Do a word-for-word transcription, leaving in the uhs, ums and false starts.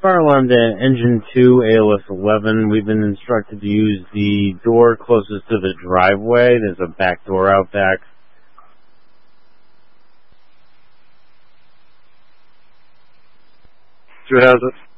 Fire alarm to engine two, A L S eleven. We've been instructed to use the door closest to the driveway. There's a back door out back. Who has it?